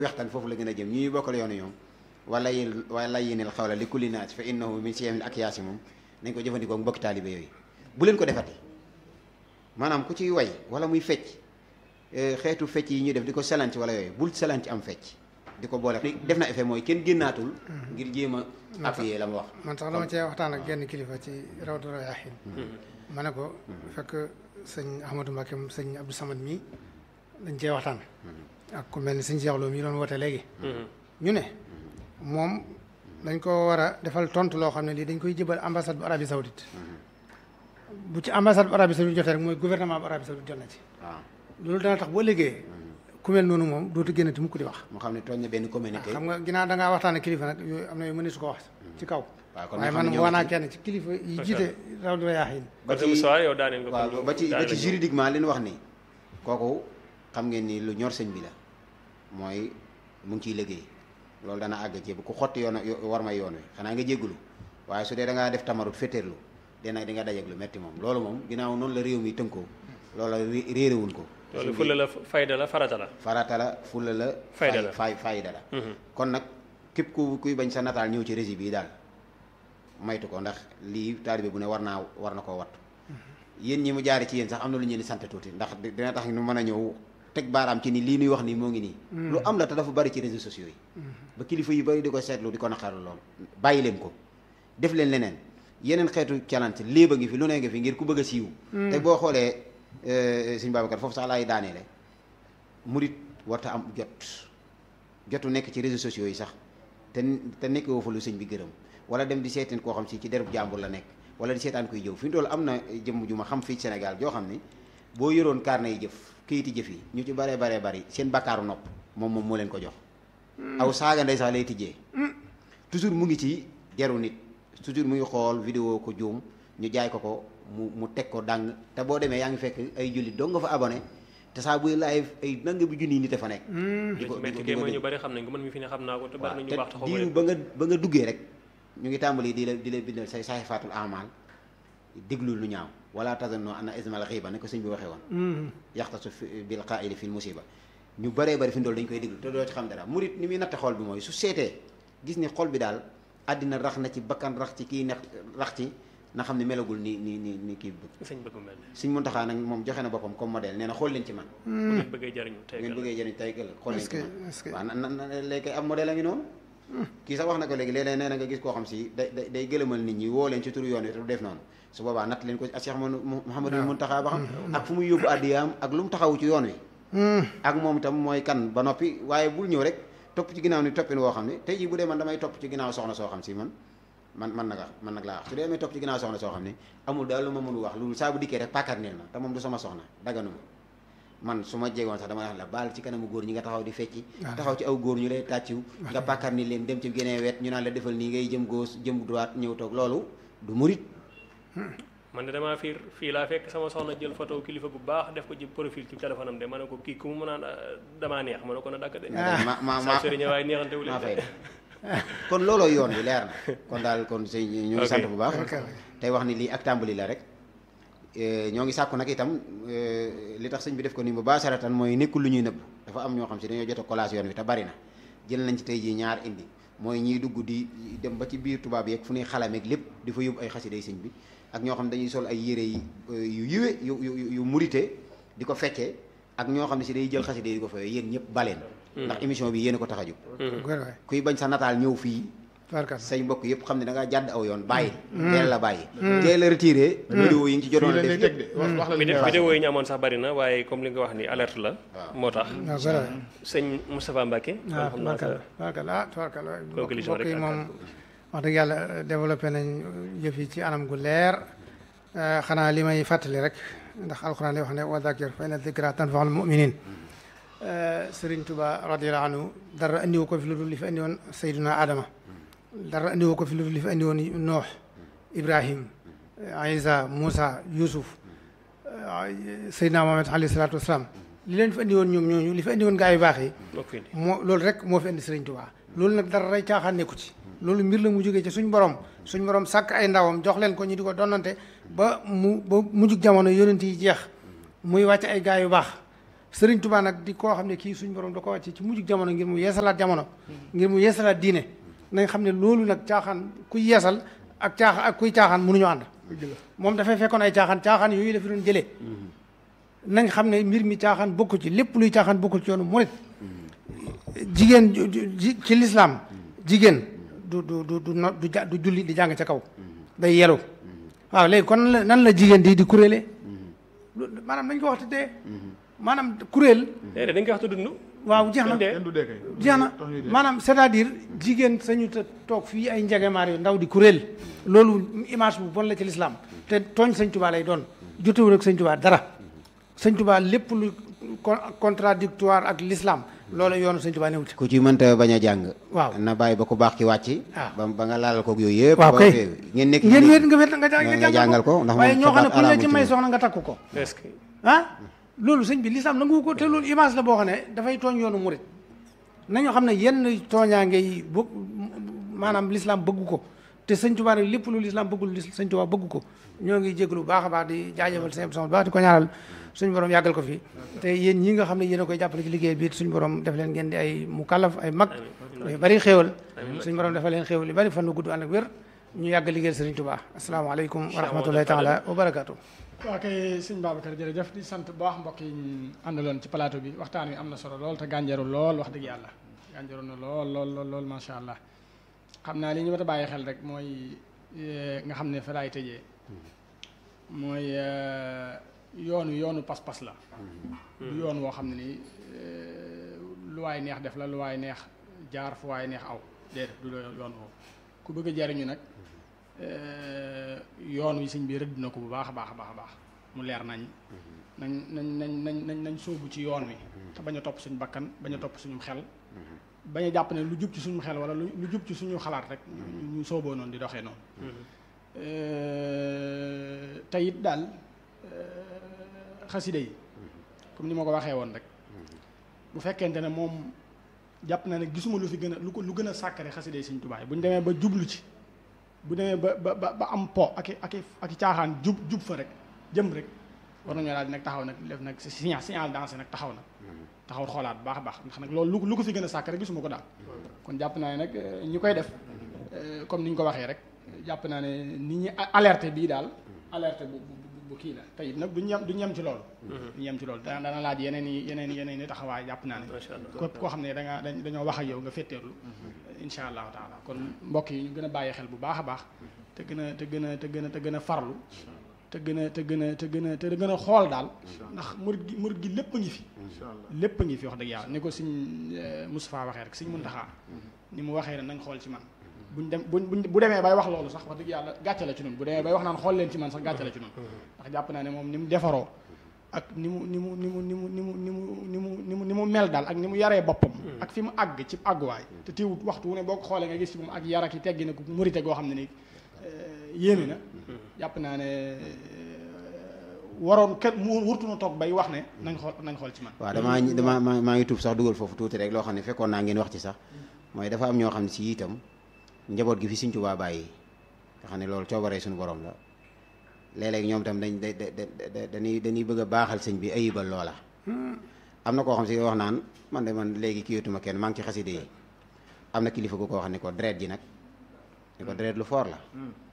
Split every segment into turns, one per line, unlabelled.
waxtaan foofu la gën a jëm ñuy bokkal yoonu ñoom wala yéenil xawla li kulli naas fa innahu min siyamil akyaasi moom nañ ko jëfandikoo mbokki taalibe yooyu bu leen ko defati maanaam ku ciy way wala muy fecc xeetu fecc yi ñuy def di ko salanci wala yooyu bul salanci am fecc di ko boole def na effet mooy kenn génnaatul ngir jéem a appuyer la mu wax
man sax dama cee waxtaan ak genn kilifa ci Rawdu Rayaahiin ma ne ko fekk sëñ Ahmadou Mbacké sëñ Abdou Samad mii dañ cee waxtaan ak ku mel ni sëñ Cheikh Lo mi doon woote léegi ñu ne moom dañ ko war a defal tontu loo xam ne lii dañ koy jëbal ambassade bu Arabie Saoudite bu ci ambassade bu Arabie Saoudite jotee rek mooy gouvernement bu Arabie Saoudite jot na ci loolu dana tax boo liggéeyee ku mel noonu moom dootu génnati mukk di wax
moo xam ne tooñ na benn communauté
xam nga ginnaaw da ngaa waxtaan ak kilifa nag yooyu am na yu mënees su ko wax ci kaw waaye man wax naa kenn ci kilifa yi jiite Rawdu Rayaahiin
waaw ba ci juridiquement li ñu wax ni kooku xam ngeen ni lu ñor sëñ bi la mooy mu ngi ciy liggéey loolu dana àgg ci bu ku xotti yoon war may yoon wi xanaa nga jéggulu waaye su dee da ngaa def tamarut féeteerlu dina di nga dajeeg lu metti moom loolu moom ginnaaw noonu la réew mi tënkoo loolu réerewuñ ko
loolu fulla la fayda la farata la
fulla la fayda la kon nag képp kuy bañ sa nataal ñëw ci régie bi daal maytu ko ndax lii taalibe bu ne war na koo wattu yéen ñi mu jaare ci yéen sax am na lu ñu leen di sant tuuti ndax dina tax ñu mën a ñëw teg baaraam ci ni lii nuy wax nii moo ngi nii lu am la te dafa bari ci réseaux sociaux yi ba kilifa yu bari di ko seetlu di ko naqaru lool bàyyi leen ko def leen leneen yeneen xeetu calante léeba ngi fi lu ne ngi fi ngir ku bëgg a siiw te boo xoolee sëñ Babacar foofu sax laay daaneele murit warta am jotu nekk ci réseaux sociaux yi sax te nekk woo fa lu sëñ bi gërëm wala dem di seetaan koo xam si ci derub jàmbur la nekk wala di seetaan koy jëw fi mu toll am na jëmm ju ma xam fii Sénégal joo xam ni boo yoroon carnet yi jëf kayiti jëf yi ñu ci baree bari seen bakkaaru nopp moom moo leen ko jox aw saaga ndey sax lay tijjee toujours mu ngi ci deru nit toujours mu ngi xool vidéo ko juum ñu jaay ko mu teg ko dàng te boo demee yaa ngi fekk ay jullit dong nga fa abonné te saa buy live ay nanga bi junniy nit a fa nekk
di ko mooy ñu bari xam nañ ko man mi fi ne xam naa ko te bari nañu baax taxaw
diiru ba nga duggee rek ñu ngi tàmbali di la bindal say saxifaatul amal déglu lu ñaaw wala tazannu anna ismal xiiba ne ko sëñ bi waxee woon yaxtasu bil qaa'ili fil musiba ñu bëree bëri fi ndool dañ koy déglu te doo ci xam dara murit ni muy natte xol bi mooy su seetee gis ni xol bi daal àddina rax na ci bakkan rax ci kii rax ci na xam ne melagul ni kii bëgg sëñ Muntaxa nag moom joxe na boppam comme modèle nee na xool leen ci man
ngeen bëggee jariñu tey
ëllëg xool leen ci man waaw na léegi am modèle a ngi noonu kii sax wax na ko léegi léeg-léeg nee na nga gis koo xam si day gëlëmal nit ñi woo leen ci turu yoon wi te du def noonu su boobaa natt leen ko ak Cheikh Mouhamadou Mountakha ba xam ak fu muy yóbbu àddiyaam ak lu mu taxawu ci yoon wi ak moom itam mooy kan ba noppi waaye bul ñëw rek topp ci ginnaaw ni toppin woo xam ne tey jii bu dee man damay topp ci ginnaaw soxna soo xam si man nag laa wax su dee damay topp ci ginnaaw soxna soo xam ne amul daal lu ma mënu wax loolu saa bu dikkee rek pàkkat neel ma te moom du sama soxna daganuma man su ma jegoon sax dama wax la baal ci kanamu góor ñi nga taxaw di fecci taxaw ci aw góor ñu lay tàcciw nga pàkkat ni leen dem ci geneen wet ñu naan la defal nii ngay jëm gauche jëm droite ñëw toog loolu du murit
man de damaa fii laa fekk sama soxna jël photo kilifa bu baax def ko ci profil ci téléphone am de ma ne ko kii ku mu naan damaa neex ma ne ko na dakk de sa sëriñ waaye neexante wu leen
kon looloo yoon bi leer na kon daal kon sëñ ñu ngi sant bu baax tey wax ni lii ak tàmbali la rek ñoo ngi sàkku nag itam li tax sëñ bi def ko nii bu baax saratan mooy nekkul lu ñuy nëbb dafa am ñoo xam si dañoo jot a collage yoon wi te bari na jël nañ ci tey jii ñaar indi mooy ñiy dugg di dem ba ci biir tubaab yeeg fu ñuy xalameeg lépp di fa yóbbu ay xasiday sëñ bi ak ñoo xam dañuy sol ay yére yu yiwe yu murite di ko feccee ak ñoo xam ne si day jël xasiday di ko fayoo yéen ñëpp baleen ndax émission bi yéen a ko tax a jóg kuy bañ sa nataal ñëw fii say mbokk yëpp xam ne da ngaa jàdd aw yoon bàyyi teel la bàyyi teel la retiré vidéo yi ngi ci jotoon a def
vidéo yi ñu amoon sax bari na waaye comme li nga wax ni alerte la moo tax sëñ Moustapha Mbacké conclusion rek
moom wax dëgg yàlla développé nañ yëf yi ci anam gu leer xanaa li may fàttali rek ndax alxuraan lay wax ne wa zakir fa inna zikra tanfa'ul mu'minin Sëriñ Tuba radiyallahu anhu dara andiwu ko fi lu dul li fi andi woon Seydina Adama dara andiwu ko fi lu dul li fi andi woon Noox Ibrahim Isa Moussa Youssouf Seydina Mohamed alayhi salaatu wasalaam li leen fi andi woon ñoom ñooñu li fi andi woon gaa yu baax yi moo loolu rek moo fi andi Sëriñ Tuba loolu nag dara ray caaxaan nekku ci loolu mbir la mu jógee ci suñ borom sàkk ay ndawam jox leen ko ñu di ko donnante ba mujjug jamono yonent yi jeex muy wàcc ay gaa yu baax Sëriñ Tuubaa nag di koo xam ne kii suñ borom da ko wàcce ci mujj jamono ngir mu yeesalaat jamono ngir mu yeesalaat diine nañ xam ne loolu nag caaxaan kuy yeesal ak caaxaan ak kuy caaxaan mënuñu ànd moom dafay fekkoon ay caaxaan yooyu la fi doon jëlee nañ xam ne mbir mi caaxaan bokku ci lépp luy caaxaan bokkul ci yoonu murit jigéen ci lislaam jigéen du julli di jàng ca kaw day yelu waaw léegi kon nan la jigéen di kuréele maanaam dañ ko wax te dee maanaam kuréel
dañ koy wax te dund
waaw jeex na maanaam c'est-à-dire jigéen sañu te toog fii ay njegemaar yu ndaw di kuréel loolu image bu bon la ci lislaam te tooñ sëñ Tuubaa lay doon jotewul ak sëñ Tuubaa dara sëñ Tuubaa lépp lu contradictoire ak l'islam loolu yoonu sëñ Tuubaa newuti
ku ci mënta bañ a jàng
waaw
na bàyyi ba ku baax ki wàcc ba nga laalal koog yooyu yëpp
waaw kay
ngeen nekk
nga
jàngal ko ndax
waaye ñoo xam ne ku la ci may soxna nga takku ko
est-ce que
loolu sëñ bi l'islam nangu ko te loolu image la boo xam ne dafay tooñ yoonu murit nañoo xam ne yenn tooñaange yi bu maanaam l'islam bëgg ko te sëñ Tuubaa ne lépp lu l'islam bëggul sëñ Tuubaa bëgg ko ñoo ngi jéglu baax a baax di jaajëfal seen son baax di ko ñaanal suñu borom yàggal ko fi te yéen ñi nga xam ne yéen a koy jàppale ci liggéey bi suñu borom def leen ngeen di ay mukallaf ay mag yu bari xéewal suñu borom dafa leen xéewal yu bari fan lu gudd ànd ak wér ñu yàgg liggéeyal sëriñ Tuubaa asalaamaaleykum wa rahmatullahi taala wa barakaatu.
waa kay sëñ Babacar jërëjëf di sant bu baax mbokk yi ñu àndaloon ci plateau bi waxtaan wi am na solo lool te gànjaru lool wax dëgg yàlla gànjaru na lool macha allah xam naa li ñu war a bàyyi xel rek mooy nga xam ne fa laay tëjee mooy yoonu pas-pas la du yoon woo xam ne nii lu waay neex def la lu waay neex jaar fu waay neex aw déedéet du yoon woo ku bëgg a jariñu nag yoon wi sëñ bi rëdd na ko bu baax a baax mu leer nañ sóobu ci yoon wi te bañ a topp suñu bakkan bañ a topp suñu xel bañ a jàpp ne lu jub ci suñu xel wala lu jub ci suñu xalaat rek ñu sooboo noonu di doxee noonu te it daal xasida yi comme ni ma ko waxee woon rek bu fekkente ne moom jàpp na ne gisuma lu fi gën a lu gën a sàkkare xasida yi Sëñ Tuubaa bu ñu demee ba jublu ci bu demee ba am po ak i caaxaan jub fa rek jëm rek war nañoo daal di nag taxaw nag def nag signal dansé nag taxaw xoolaat bu baax a baax ndax nag loolu lu ko fi gën a sàkkare gisuma ko daal kon jàpp naa ne nag ñi koy def comme ni ñu ko waxee rek jàpp naa ne nit ñi alerte bii daal alerte bu kii la te it nag duñ yem ci loolu duñ yem ci loolu dana laaj yeneen i taxawaay jàpp naa ne képp koo xam ne dañoo wax ak yow nga fétteerlu insha allahu taala kon mbokk yi ñu gën a bàyyi xel bu baax a baax te gën a farlu te gën a xool daal ndax murid gi lépp a ngi fi lépp a ngi fi wax dëgg yàlla ni ko sëñ Moustapha waxee rek sëñ Muntaxa ni mu waxee ne nañ xool ci man bu demee bay wax loolu sax wax dëgg yàlla gàcce la ci ñun bu demee bay wax naan xool leen ci man sax gàcce la ci ñun ndax jàpp naa ne moom ni mu defaroo ak ni mu mel daal ak ni mu yaree boppam ak fi mu àgg ci àgguwaay te teewut waxtu wu ne boo ko xoolee nga gis ci moom ak yar ak teggi na ko murite goo xam ne ni yéeme na jàpp naa ne waroon kenn mu wurtu na toog bay wax ne nañ xool ci man
waaw maa ngi tuub sax dugal foofu tuuti rek loo xam ne fekkoon naa ngeen wax ci sax mooy dafa am ñoo xam ne si itam njaboot gi fi Sëñ Tuubaa bàyyi nga xam ne loolu coobaree suñu borom la léeg-léeg ñoom itam dañuy bëgg a baaxal sëñ bi ayibal loola am na koo xam si wax naan man léegi kiyatuma kenn maa ngi ci xaside yi am na kilifa gu ko wax ne ko deret ji nag ne ko deret lu foor la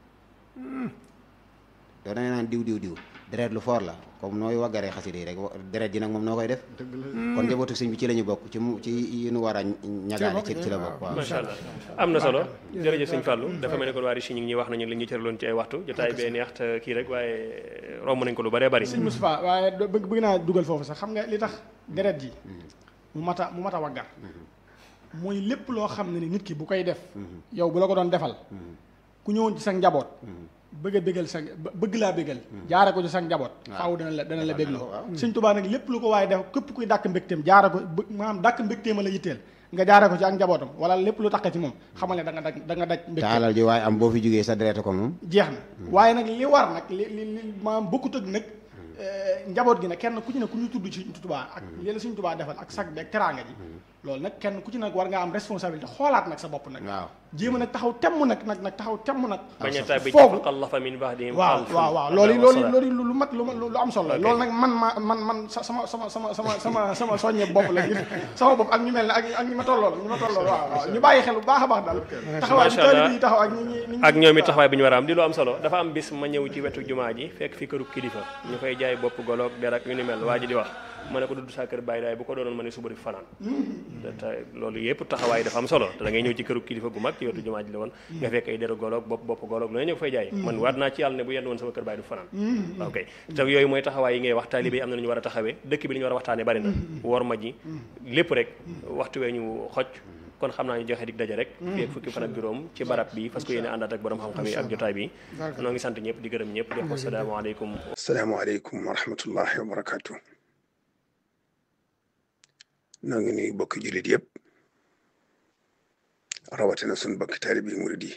doo danga naan diw deret lu foor la comme nooy waggaree xaside yi rek deret ji nag moom noo koy def kon njabootu sëñ bi ci la ñu bokk ci yi ñu war a ñagaale ci la bokk waaw
macha allah am na solo jërëjëf sëñ Fallou dafa mel ne kon waa Richi ñu ngi ñuy wax nañu li ñu cëraloon ci ay waxtu jotaay bee neex te kii rek waaye romb nañ ko lu bëree bëri
sëñ Moustapha waaye bëgg naa dugal foofu sax xam nga li tax deret ji mu mat a waggar mooy lépp loo xam ne ni nit ki bu koy def yow bu la ko doon defal ku ñëwoon ci sa njaboot bëgg laa bégal jaare ko ci sa njaboot faaw dana la bégloo Sëñ Tuubaa nag lépp lu ko waaye def képp kuy dàkk mbégteem jaare ko maanaam dàkk mbégteem la yitteel nga jaare ko ci ak njabootam wala lépp lu tax ci moom xamal ne da nga daj mbégteem
te alal ji waaye am boo fi jógee sa deret ko moom
jeex na waaye nag li war nag li maanaam bokkut ak nag njaboot gi nag kenn ku ci ne ku ñu tudd ci Sëñ Tuubaa ak li la Sëñ Tuubaa defal ak sag bi ak teraanga ji loolu nag kenn ku ci nag war nga am responsabilité xoolaat nag sa bopp nag.
waaw
jéem a nag taxaw temm nag taxaw temm nag.
bañ a tàbbi ci faqallafa min ba'dihim xalfun.
waaw loolu lu mat lu am solo la. loolu nag man sama soññe bopp la ngir sama bopp ak ñu mel ne ak ñi ma tollool waaw ñu bàyyi xel bu baax a baax daal. taxawaay bi taalibe yi taxaw
ak ñoom it taxawaay bi ñu war a am di lu am solo dafa am bis ma ñëw ci wetu jumaa ji fekk fi këru kilifa ñu fay jaay bopp goloog der ak yu ni mel waa ji di wax ma ne ko dudd saa kër bàyyi daay bu ko doonoon ma ne suba di fanaan te loolu yëpp taxawaay dafa am solo te da ngay ñëw ci këru kilifa gu mag ci wetu jumaa ji la woon nga fekk ay deru goloog bopp goloog lu ne ñu fay jaay man waat naa ci yàlla ne bu yenn woon sama kër bàyyi du fanaan ok te yooyu mooy taxawaay yi ngay wax taalibe yi am na lu ñu war a taxawee dëkk bi li ñu war a waxtaane bari na wor ma ji lépp rek waxtu wee ñu xoj kon xam naa ñu joxe dig daje rek fii ak fukki fan ak juróom ci barab bi parce que yéene àndaat ak borom xam-xam yi ak jotaay bi noo ngi sant ñëpp di gërëm ñëpp jox ko
asalaamaaleykum wa rahmatullahi wa barakatuh noo ngi nuyu bokki jullit yëpp rawatina suñ bokki taalibe yi murid yi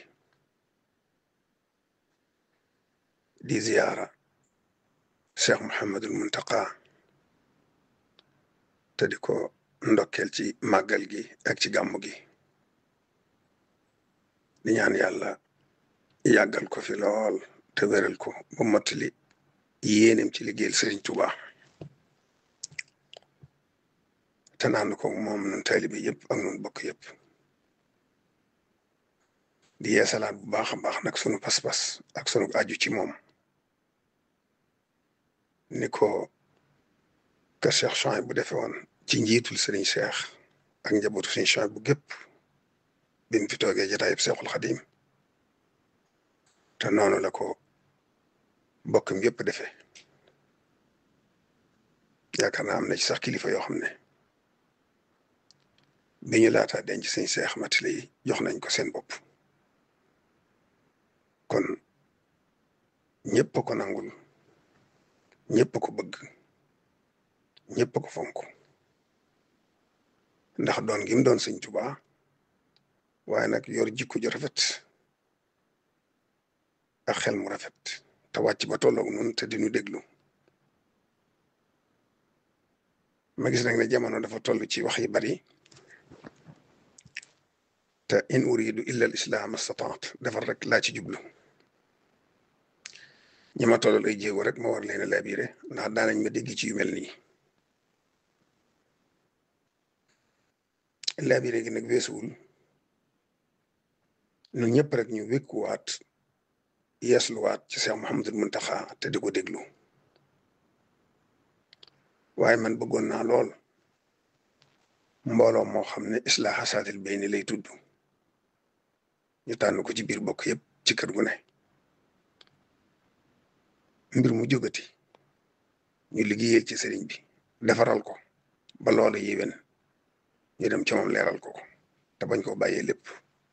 di ziyaara Cheikh Mouhamadul Muntaqa te di ko ndokkeel ci màggal gi ak ci gàmmu gi di ñaan yàlla yàggal ko fi lool te wéral ko ba mottali yéenem ci liggéeyal Sëriñ Tuubaa te naan ko moom nun taalibe yëpp ak nun bokk yëpp di yeesalaat bu baax a baax nag sunu pas-pas ak sunu aju ci moom ni ko kër Cheikh Chouaïb bu defee woon ci njiitul Serigne Cheikh ak njabootu Serigne Chouaïb bu gépp bi mu fi toogee jotaayub Seexul Xadim te noonu la ko bokkam yëpp defee yaakaar naa am na ci sax kilifa yoo xam ne bi ñu laataa denc Serigne Cheikh matile yi jox nañ ko seen bopp kon ñëpp ko nangul ñëpp ko bëgg ñëpp ko fonk ndax doon gi mu doon Sëñ Tuubaa waaye nag yor jikko ju rafet ak xel mu rafet te wàcc ba tolloog nun te di nu déglu ma gis nag ne jamono dafa toll ci wax yi bari te in uridu illa al islam astataat defar rek laa ci jublu ñi ma tollal ay jéego rek ma war leen a labiré ndax daanañ ma dégg ci yu mel nii labiré gi nag weesuwul ñun ñëpp rek ñu wékkuwaat yeesluwaat ci Cheikh Mouhamadul Muntaxa te di ko déglu waaye man bëggoon naa lool mbooloo moo xam ne islaaha saatil bayni lay tudd ñu tànn ko ci biir bokk yëpp ci kër gu ne mbir mu jógati ñu liggéeyal ci sëriñ bi defaral ko ba loolu yéwén ñu dem ci moom leeral ko ko te bañ koo bàyyee lépp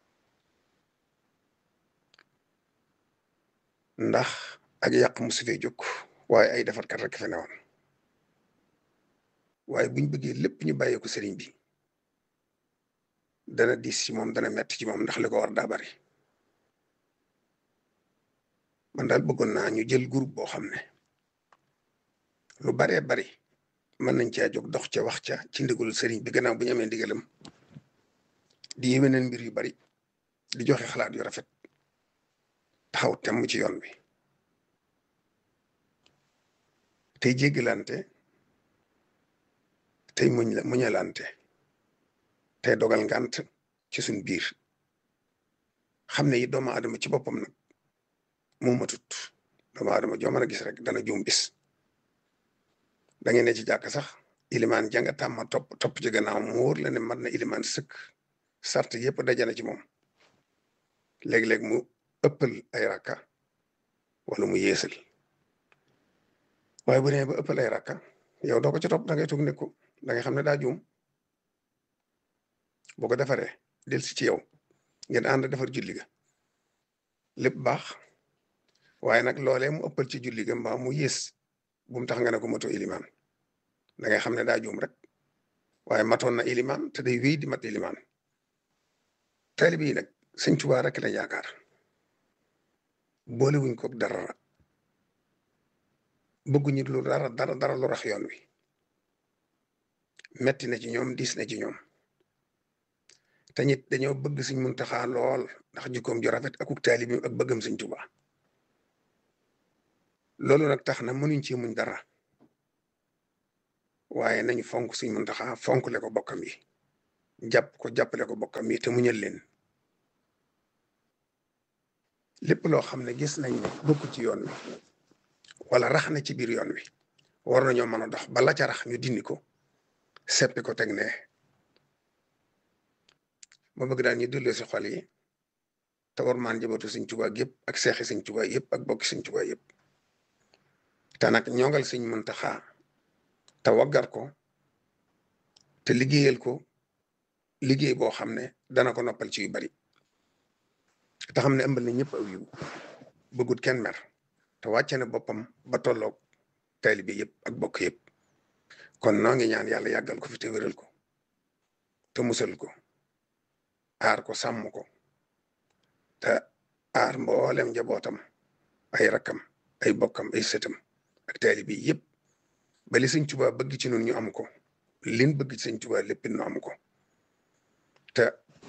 ndax ak yàq mu su fee jóg waaye ay defarkat rek fe newoon waaye buñ bëggee lépp ñu bàyyee ko sëriñ bi dana diis ci moom dana metti ci moom ndax li ko war daa bari man daal bëggoon naa ñu jël groupe boo xam ne lu baree bari mën nañ caa jóg dox ca wax ca ci ndigalul sëriñ bi gannaaw bu ñu amee ndigalam di yéwénal mbir yu bari di joxe xalaat yu rafet taxaw temm ci yoon bi tey jéggalante tey muñalante tey dogal ngant ci suñ biir xam ne yi doomu aadama ci boppam nag moo matut doomu aadama joo mën a gis rek dana juum bis da ngeen ne ci jàkk sax ilimaan janga tàmma topp ci gannaaw mu wóor la ne mat na ilimaan sëkk sart yëpp dajana ci moom léeg-léeg mu ëppal ay rakka wala mu yeesal waaye bu nee ba ëppal ay rakka yow doo ko ci topp da ngay toog nekku da ngay xam ne daa juum boo ko defaree del si ci yow ngeen ànd defar julli ga lépp baax waaye nag loolee mu ëppal ci julli ga mbaa mu yées bu mu tax nga ne ko mato ilimaan da ngay xam ne daa juum rek waaye matoon na ilimaan te day wéy di mat ilimaan taalibe yi nag Sëñ Tuubaa rek la yaakaar boole wuñ ko dara bëgguñu lu dara lu rax yoon wi metti na ci ñoom diis na ci ñoom te ñit dañoo bëgg Sëñ Muntaxa lool ndax jikkoom ju rafet akuk taalibi ak bëggam Sëñ Tuubaa loolu nag tax na mënuñ ci muñ dara waaye nañu fonk Sëñ Muntaxa fonkle ko bokkam yi jàppale ko bokkam yi te muñal leen lépp loo xam ne gis nañ ne bokk ci yoon wi wala rax na ci biir yoon wi war nañoo mën a dox ba la ca rax ñu dindi ko seppi ko teg ne ma bëgg daal ñu delloo si xol yi te war maan njabootu Sëñ Tuubaa yëpp ak seexi Sëñ Tuubaa yëpp ak bokki Sëñ Tuubaa yëpp te nag ñongal Sëñ Muntaxa te waggar ko te liggéeyal ko liggéey boo xam ne dana ko noppal ci yu bari te xam ne ëmbal na ñëpp aw yiw bëggut kenn mer te wàcce na boppam ba tolloog taalibe yëpp ak bokk yëpp kon noo ngi ñaan yàlla yàggal ko fi te wéral ko te musal ko aar ko sàmm ko te aar mboolem njabootam ay rakkam ay bokkam ay sëtam ak taalibe yëpp ba li Sëñ Tuubaa bëgg ci nun ñu am ko lin bëgg ci Sëñ Tuubaa lépp nu am ko te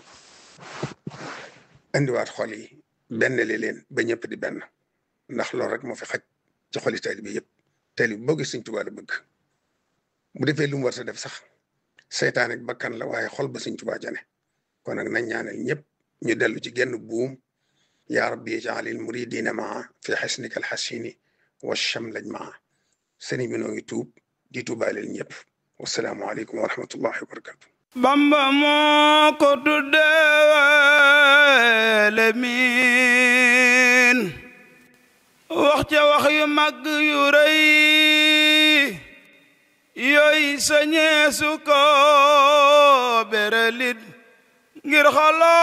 indiwaat xol yi benn li leen ba ñëpp di benn ndax loolu rek moo fi xaj ci xoli taalibe yëpp taalibe boo gis Sëñ Tuubaa la bëgg bu defee lu mu war a def sax seytaan ak bakkan la waaye xol ba Sëñ Tuubaa jane kon nag nañ ñaanal ñëpp ñu dellu ci genn buum yaa rabbi ijaalil muridina maa fi xisnika alxasini wa chamlaj maa sëriñ bi noo ngi tuub di tuubaaleel ñëpp wasalaamu aleykum wa rahmatullahi wa barakatu
Bamba moo ko tuddee lemin wax ca wax yu mag yu rëy yooyu sañeesu ko beralit ngir xolo